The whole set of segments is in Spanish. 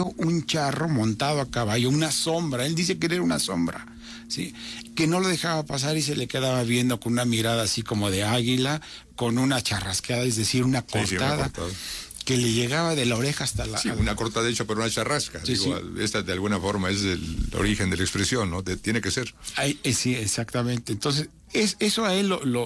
apareció un charro montado a caballo, una sombra, él dice que era una sombra, ¿sí? Que no lo dejaba pasar y se le quedaba viendo con una mirada así como de águila, con una charrasqueada, es decir, una cortada, que le llegaba de la oreja hasta la... Sí, una cortada hecha por una charrasca. Sí, digo, sí. Esta de alguna forma es el origen de la expresión, ¿no? Tiene que ser. Sí, exactamente. Entonces, eso a él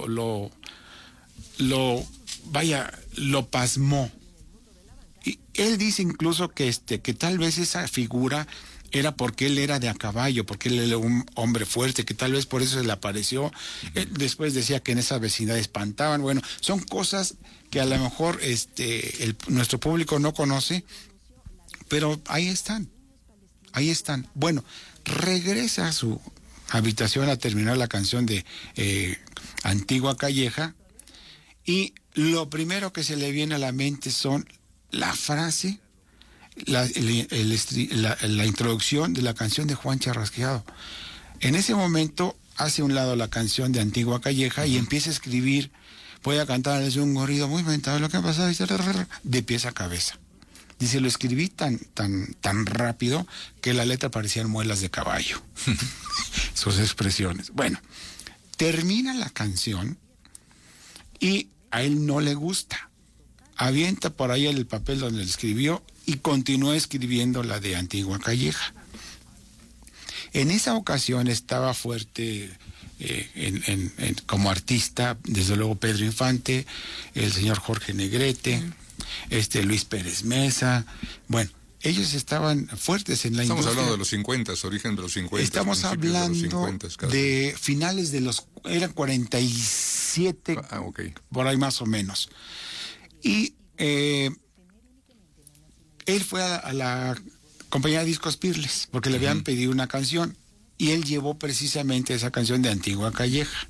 lo pasmó. Y él dice incluso que tal vez esa figura era porque él era de a caballo, porque él era un hombre fuerte, que tal vez por eso se le apareció. Después decía que en esa vecindad espantaban. Bueno, son cosas que a lo mejor nuestro público no conoce, pero ahí están. Bueno, regresa a su habitación a terminar la canción de Antigua Calleja, y lo primero que se le viene a la mente son la frase, la introducción de la canción de Juan Charrasqueado. En ese momento hace a un lado la canción de Antigua Calleja y empieza a escribir, voy a cantarles un corrido muy mentado, lo que ha pasado, de pies a cabeza. Dice, lo escribí tan rápido que la letra parecían muelas de caballo. Sus expresiones. Bueno, termina la canción y a él no le gusta. Avienta por ahí el papel donde le escribió y continúa escribiendo la de Antigua Calleja. En esa ocasión estaba fuerte como artista, desde luego Pedro Infante, el señor Jorge Negrete, Luis Pérez Mesa. Bueno, ellos estaban fuertes en la industria. Estamos hablando de los 50, origen de los 50. Estamos hablando de finales de los... Eran 47, okay, por ahí más o menos. Y él fue a la compañía de discos Pirles, porque le habían pedido una canción, y él llevó precisamente esa canción de Antigua Calleja.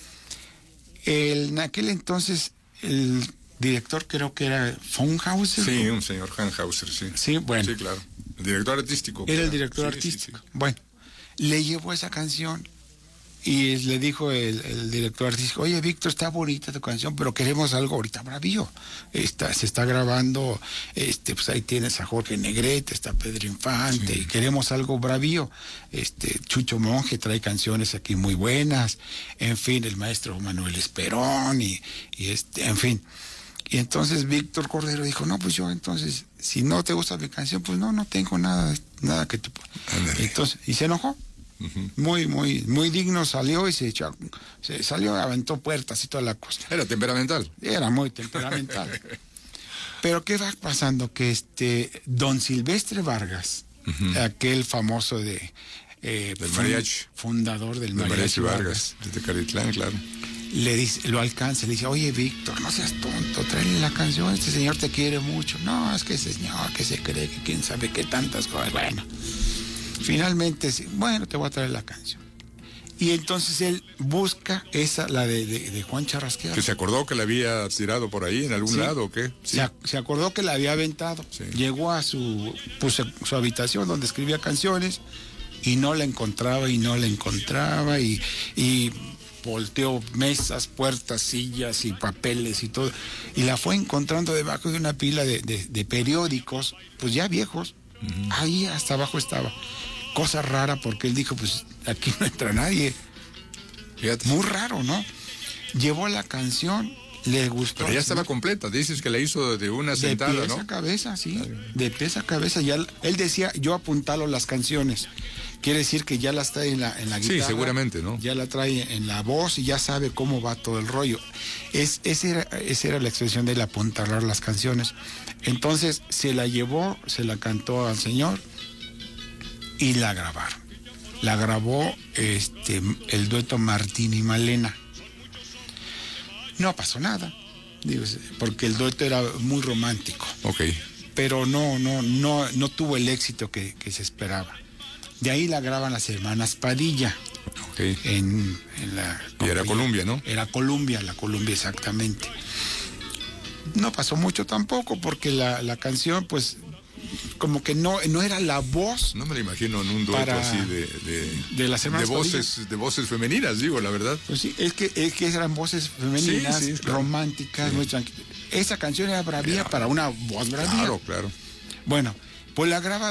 En aquel entonces, el director creo que era Funkhauser. Sí, un señor Funkhauser, sí. Sí, bueno. Sí, claro. El director artístico. Era el director artístico. Sí. Bueno, le llevó esa canción y le dijo el director artístico, oye, Víctor, está bonita tu canción, pero queremos algo ahorita bravío. Se está grabando, pues ahí tienes a Jorge Negrete, está Pedro Infante, y queremos algo bravío. Chucho Monge trae canciones aquí muy buenas, en fin, el maestro Manuel Esperón, y en fin. Y entonces Víctor Cordero dijo, no, pues yo entonces, si no te gusta mi canción, pues no tengo nada que tú... Entonces, y se enojó. Muy digno salió y se salió, aventó puertas y toda la cosa. Era temperamental. Era muy temperamental. Pero ¿qué va pasando? Que don Silvestre Vargas, aquel famoso del mariachi, fundador del mariachi Vargas, desde Caritlán, claro, lo alcanza, le dice, oye, Víctor, no seas tonto, tráele la canción, este señor te quiere mucho. No, es que ese señor que se cree que quién sabe qué tantas cosas. Bueno, finalmente, bueno, te voy a traer la canción. Y entonces él busca la de Juan Charrasqueado. ¿Que se acordó que la había tirado por ahí en algún lado o qué? Sí. Se acordó que la había aventado. Sí. Llegó a su habitación donde escribía canciones y no la encontraba y volteó mesas, puertas, sillas y papeles y todo. Y la fue encontrando debajo de una pila de periódicos, pues ya viejos. Ahí hasta abajo estaba. Cosa rara porque él dijo, pues aquí no entra nadie. Fíjate. Muy raro, ¿no? Llevó la canción, le gustó. Pero ya estaba completa, dices que la hizo de una sentada, ¿no? De pies a cabeza, sí. De pies a cabeza. Ya, él decía, yo apuntalo las canciones. Quiere decir que ya las trae en la guitarra. Sí, seguramente, ¿no? Ya la trae en la voz y ya sabe cómo va todo el rollo. Esa era la expresión de él, apuntalar las canciones. Entonces se la llevó, se la cantó al señor y la grabaron. La grabó el dueto Martín y Malena. No pasó nada, digo, porque el dueto era muy romántico. Okay. Pero no tuvo el éxito que se esperaba. De ahí la graban las hermanas Padilla. Okay. En la... Y era Columbia, ¿no? Era Columbia, la Columbia exactamente. No pasó mucho tampoco, porque la canción, pues, como que no era la voz. No me la imagino en un dueto así de las hermanas de voces femeninas, digo, la verdad. Pues sí, es que eran voces femeninas, sí, claro, románticas, muy tranquilas. Esa canción era bravía para una voz bravía. Claro. Bueno, pues la graba